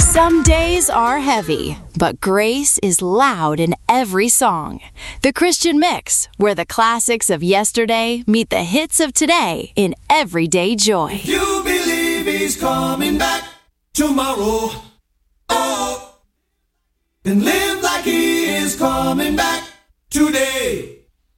Some days are heavy, but grace is loud in every song. The Christian Mix, where the classics of yesterday meet the hits of today in everyday joy. If you believe he's coming back tomorrow, oh, then live like he is coming back today.